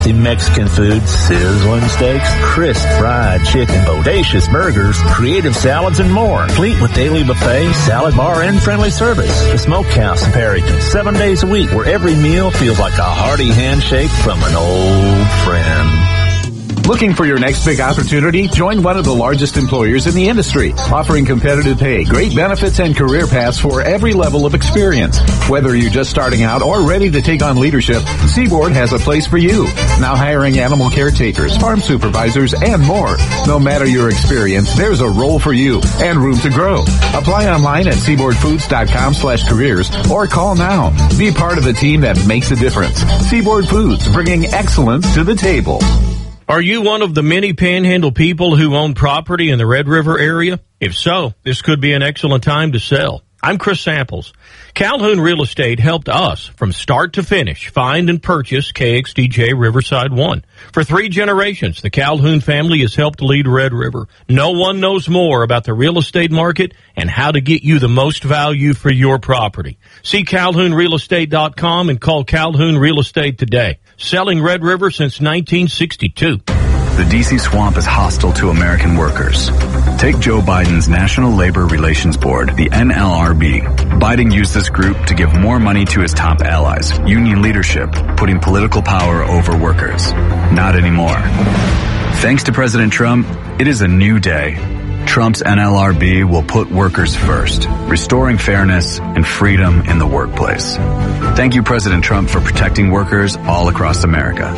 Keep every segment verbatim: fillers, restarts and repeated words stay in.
Mexican food, sizzling steaks, crisp fried chicken, bodacious burgers, creative salads, and more. Complete with daily buffet, salad bar, and friendly service. The Smokehouse in Perryton, seven days a week, where every meal feels like a hearty handshake from an old friend. Looking for your next big opportunity? Join one of the largest employers in the industry, offering competitive pay, great benefits, and career paths for every level of experience. Whether you're just starting out or ready to take on leadership, Seaboard has a place for you. Now hiring animal caretakers, farm supervisors, and more. No matter your experience, there's a role for you and room to grow. Apply online at seaboardfoods.com slash careers or call now. Be part of the team that makes a difference. Seaboard Foods, bringing excellence to the table. Are you one of the many Panhandle people who own property in the Red River area? If so, this could be an excellent time to sell. I'm Chris Samples. Calhoun Real Estate helped us from start to finish find and purchase K X D J Riverside one. For three generations, the Calhoun family has helped lead Red River. No one knows more about the real estate market and how to get you the most value for your property. See calhoun real estate dot com and call Calhoun Real Estate today. Selling Red River since nineteen sixty-two. The D C swamp is hostile to American workers. Take Joe Biden's National Labor Relations Board, the N L R B. Biden used this group to give more money to his top allies, union leadership, putting political power over workers. Not anymore. Thanks to President Trump, it is a new day. Trump's N L R B will put workers first, restoring fairness and freedom in the workplace. Thank you, President Trump, for protecting workers all across America.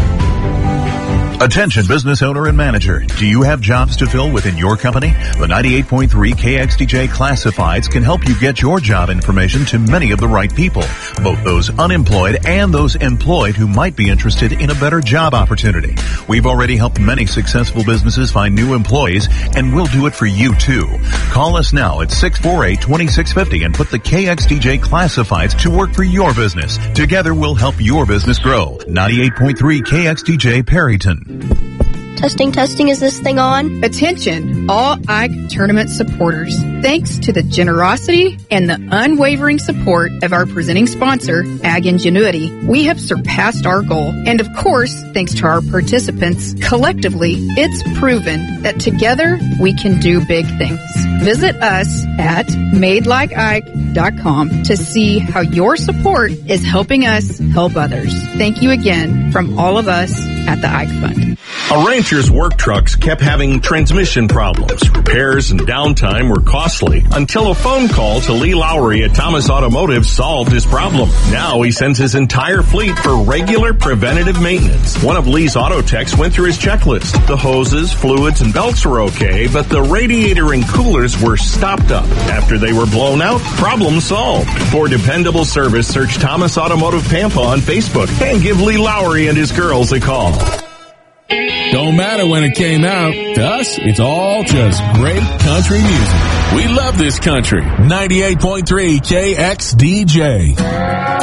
Attention business owner and manager. Do you have jobs to fill within your company? The ninety-eight point three K X D J Classifieds can help you get your job information to many of the right people, both those unemployed and those employed who might be interested in a better job opportunity. We've already helped many successful businesses find new employees, and we'll do it for you too. Call us now at six four eight, two six five zero and put the K X D J Classifieds to work for your business. Together we'll help your business grow. ninety-eight point three K X D J Perryton. Testing, testing, is this thing on? Attention, all Ike Tournament supporters. Thanks to the generosity and the unwavering support of our presenting sponsor, Ag Ingenuity, we have surpassed our goal. And of course, thanks to our participants, collectively, it's proven that together we can do big things. Visit us at made like ike dot com to see how your support is helping us help others. Thank you again from all of us at the Ike Fund. A rancher's work trucks kept having transmission problems. Repairs and downtime were costly until a phone call to Lee Lowry at Thomas Automotive solved his problem. Now he sends his entire fleet for regular preventative maintenance. One of Lee's auto techs went through his checklist. The hoses, fluids, and belts were okay, but the radiator and coolers were stopped up. After they were blown out, problem solved. For dependable service, search Thomas Automotive Pampa on Facebook and give Lee Lowry and his girls a call. Don't matter when it came out. To us, it's all just great country music. We love this country. ninety-eight point three K X D J.